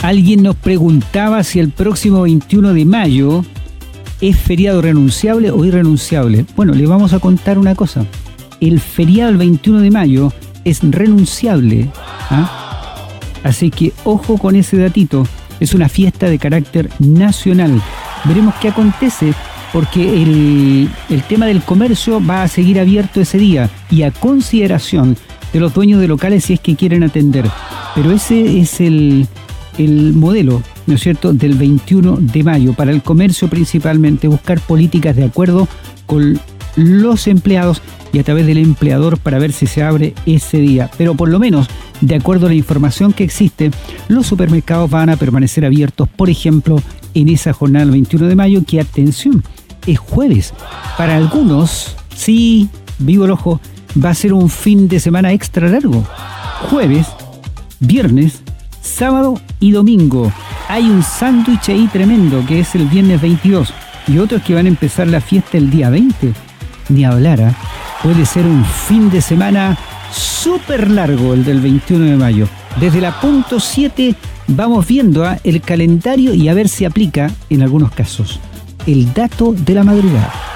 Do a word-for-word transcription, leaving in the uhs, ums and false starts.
Alguien nos preguntaba si el próximo veintiuno de mayo es feriado renunciable o irrenunciable. Bueno, le vamos a contar una cosa. El feriado del veintiuno de mayo es renunciable. ¿Ah? Así que ojo con ese datito. Es una fiesta de carácter nacional. Veremos qué acontece, porque el, el tema del comercio va a seguir abierto ese día y a consideración de los dueños de locales si es que quieren atender. Pero ese es el, el modelo, ¿no es cierto?, del veintiuno de mayo, para el comercio principalmente, buscar políticas de acuerdo con los empleados y a través del empleador para ver si se abre ese día. Pero por lo menos, de acuerdo a la información que existe, los supermercados van a permanecer abiertos, por ejemplo, en esa jornada del veintiuno de mayo, que, atención, es jueves. Para algunos, sí, vivo el ojo, va a ser un fin de semana extra largo. Jueves, viernes, sábado y domingo. Hay un sándwich ahí tremendo, que es el viernes veintidós, y otros que van a empezar la fiesta el día veinte. Ni hablar, ¿eh? Puede ser un fin de semana súper largo el del veintiuno de mayo. Desde la punto siete vamos viendo ¿eh? el calendario y a ver si aplica en algunos casos. El dato de la madrugada.